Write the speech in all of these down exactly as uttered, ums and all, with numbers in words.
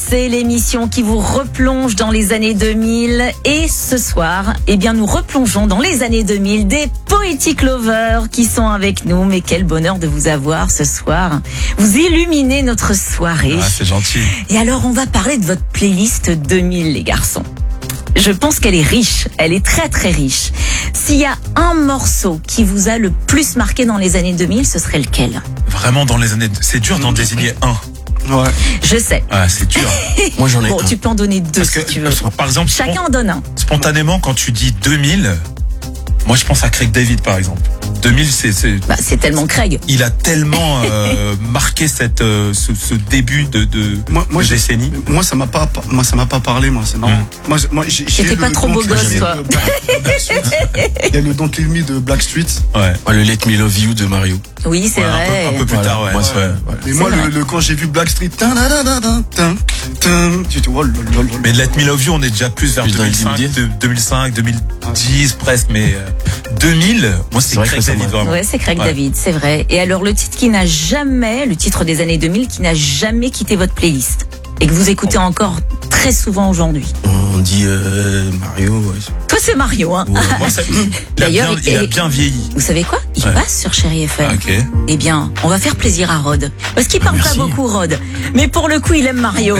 c'est l'émission qui vous replonge dans les années deux mille. Et ce soir, eh bien, nous replongeons dans les années deux mille des Poetic Lovers qui sont avec nous. Mais quel bonheur de vous avoir ce soir. Vous illuminez notre soirée. Ah, c'est gentil. Et alors, on va parler de votre playlist deux mille, les garçons. Je pense qu'elle est riche, elle est très très riche. S'il y a un morceau qui vous a le plus marqué dans les années deux mille, ce serait lequel ? Vraiment dans les années... C'est dur d'en désigner un. Ouais. Je sais. Ah, c'est dur. Moi j'en ai Bon, un. tu peux en donner deux Parce si que, tu veux. par exemple, Chacun en donne un. spontanément, quand tu dis deux mille, moi je pense à Craig David par exemple. deux mille, c'est... c'est... Bah, c'est tellement Craig. Il a tellement euh, marqué cette, euh, ce, ce début de, de, Moi, moi, de j'ai- décennie. Moi ça m'a pas, moi ça m'a pas parlé, moi c'est marrant. Mm. Moi, j'ai- moi j'ai. j'ai T'étais le pas trop Don't beau Leave gosse, Me toi. de Black- Blackstreet. Il y a le Don't Leave Me de Blackstreet. Ouais. Ouais, le Let Me Love You de Mario. Oui, c'est Ouais, un vrai. peu- un peu plus Voilà. tard, ouais. Moi, c'est- ouais. Et C'est moi vrai. le, le- quand j'ai vu Blackstreet, tin, tin, tin, tin, tin, tin, tu te vois, lol, lol, lol. Mais Let Me Love You, on est déjà plus vers Plus dans les deux mille cinq, deux mille dix. de- deux mille cinq, deux mille dix presque, mais euh, deux mille, moi c'est C'est vrai Craig que ça David m'a- vraiment. Ouais, c'est Craig Ouais. David, c'est vrai. Et alors, le titre qui n'a jamais, le titre des années deux mille qui n'a jamais quitté votre playlist et que vous écoutez encore très souvent aujourd'hui. On dit euh, Mario. Ouais. Toi, c'est Mario, hein. Ouais. Moi, ça- il, a D'ailleurs, bien, il a et- bien vieilli. Vous savez quoi ? Il Ouais. passe sur Chérie F M. Ah, ok. Eh bien, on va faire plaisir à Rod. Parce qu'il parle pas merci. beaucoup, Rod. Mais pour le coup, il aime Mario.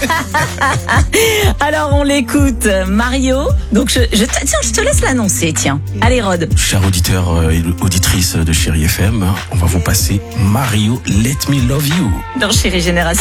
Alors, on l'écoute. Mario. Donc, je, je, te- tiens, je te laisse l'annoncer, tiens. Allez, Rod. Chers auditeurs euh, et auditrices de Chérie F M, on va vous passer Mario Let Me Love You. Dans Chérie Génération.